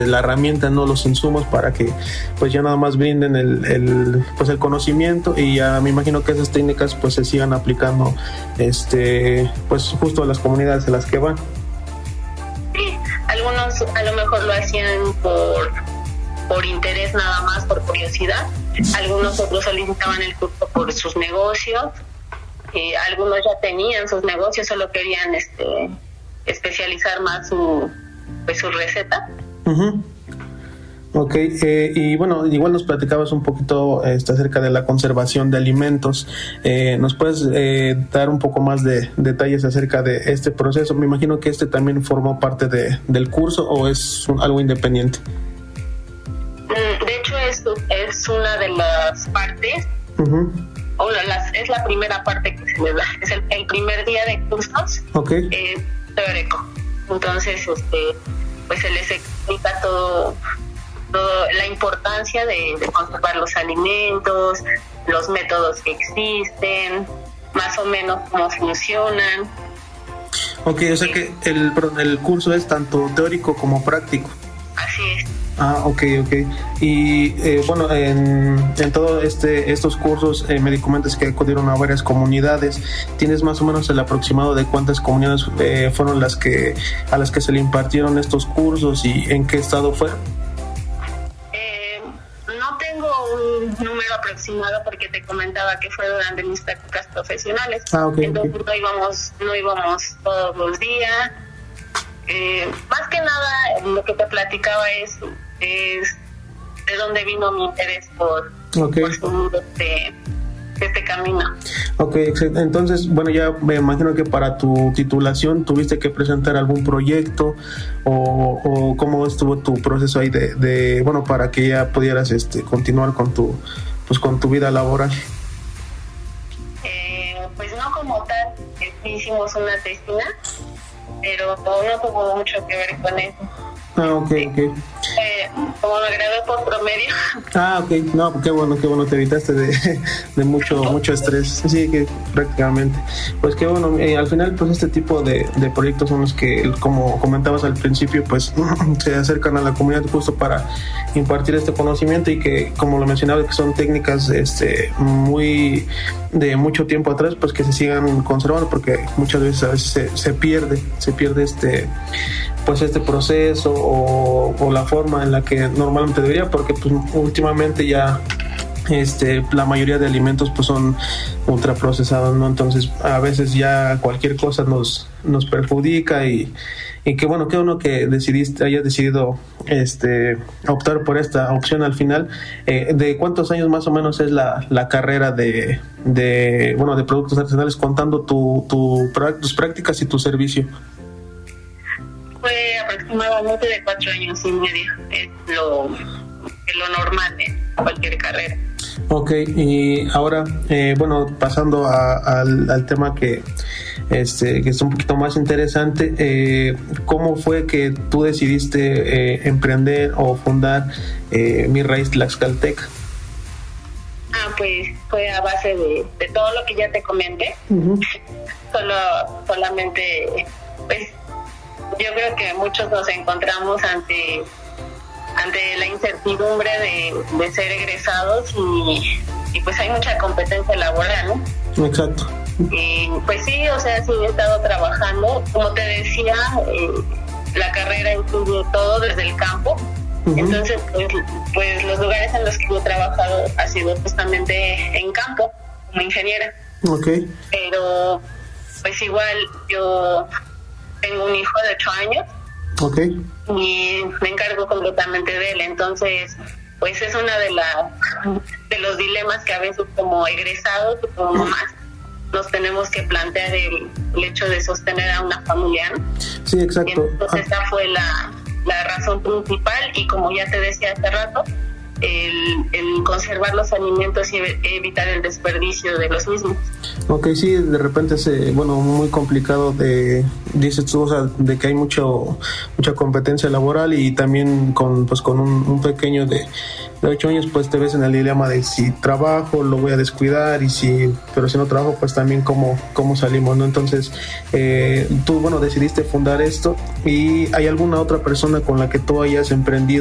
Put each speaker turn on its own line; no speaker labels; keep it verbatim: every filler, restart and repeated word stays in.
la herramienta, no los insumos, para que pues ya nada más brinden el, el pues el conocimiento, y ya me imagino que esas técnicas pues se sigan aplicando este pues justo a las comunidades a las que van.
Sí, algunos a lo mejor lo hacían por por interés nada más, por curiosidad. Algunos otros solicitaban el curso por sus negocios, y algunos ya tenían sus negocios, solo querían este especializar más su pues su receta.
Uh-huh. Ok, eh, y bueno, igual nos platicabas un poquito este, acerca de la conservación de alimentos. Eh, ¿Nos puedes eh, dar un poco más de detalles acerca de este proceso? Me imagino que este también formó parte de, del curso, ¿o es un, algo independiente?
De hecho, es, es una de las partes, uh-huh. o las, es la primera parte que se les da. Es el, el primer día de cursos,
okay.
eh, teórico. Entonces, este, pues se les explica todo, todo la importancia de, de conservar los alimentos, los métodos que existen, más o menos cómo funcionan.
Ok, o sea que el, el curso es tanto teórico como práctico.
Así es.
Ah, ok, ok. Y eh, bueno, en, en todos este, estos cursos eh, me comentas que acudieron a varias comunidades. ¿Tienes más o menos el aproximado de cuántas comunidades eh, fueron las que a las que se le impartieron estos cursos y en qué estado fueron?
Eh, no tengo un número aproximado porque te comentaba que fue durante mis prácticas profesionales.
Ah, ok.
Entonces
okay.
no íbamos, no íbamos todos los días. Eh, más que nada lo que te platicaba es, es de dónde vino mi interés por,
okay.
por seguir este, este camino.
Ok, entonces, bueno, ya me imagino que para tu titulación tuviste que presentar algún proyecto o, o cómo estuvo tu proceso ahí de, de, bueno, para que ya pudieras este, continuar con tu, pues, con tu vida laboral.
Eh, pues no como tal, hicimos una testina, pero no tuvo mucho que ver con eso.
Ah, ok, ok.
Eh, como me gradué por promedio.
Ah, ok, no, qué bueno, qué bueno, te evitaste de, de mucho mucho estrés. Sí, que prácticamente. Pues qué bueno, eh, al final pues este tipo de, de proyectos son los que, como comentabas al principio, pues se acercan a la comunidad justo para impartir este conocimiento, y que, como lo mencionaba, que son técnicas este muy de mucho tiempo atrás, pues que se sigan conservando, porque muchas veces a veces se, se pierde, se pierde este pues este proceso o, o la forma en la que normalmente debería, porque pues últimamente ya este la mayoría de alimentos pues son ultraprocesados, ¿no? Entonces a veces ya cualquier cosa nos nos perjudica, y y que bueno, que uno que decidiste hayas decidido este optar por esta opción al final. Eh, ¿de cuántos años más o menos es la, la carrera de de bueno de productos artesanales, contando tu, tu tus prácticas y tu servicio?
Fue aproximadamente de cuatro años y medio, es lo, lo normal de cualquier carrera.
Ok, y ahora, eh, bueno, pasando a, a, al, al tema que, este, que es un poquito más interesante, eh, ¿cómo fue que tú decidiste eh, emprender o fundar eh, Mi Raíz Tlaxcalteca?
Ah, pues fue a base de, de todo lo que ya te comenté. Uh-huh. Solo, solamente, pues, yo creo que muchos nos encontramos ante ante la incertidumbre de, de ser egresados, y, y pues hay mucha competencia laboral, ¿no?
Exacto.
Y pues sí, o sea, sí he estado trabajando, como te decía, eh, la carrera incluye todo desde el campo. Uh-huh. Entonces pues, pues los lugares en los que yo he trabajado ha sido justamente en campo, como ingeniera.
Okay.
Pero pues igual yo tengo un hijo de ocho años.
Okay.
Y me encargo completamente de él. Entonces pues es una de las de los dilemas que a veces como egresados y como mamás nos tenemos que plantear, el, el hecho de sostener a una familia, ¿no?
Sí, exacto.
Entonces esa fue la, la razón principal, y como ya te decía hace rato, el, el conservar los alimentos y evitar el desperdicio de los mismos.
Ok, sí, de repente es, eh, bueno, muy complicado de, dices tú, o sea, de que hay mucho mucha competencia laboral y también con, pues, con un, un pequeño de, de ocho años, pues te ves en el dilema de si trabajo, lo voy a descuidar, y si, pero si no trabajo, pues también cómo, cómo salimos, ¿no? Entonces, eh, tú, bueno, decidiste fundar esto, ¿y hay alguna otra persona con la que tú hayas emprendido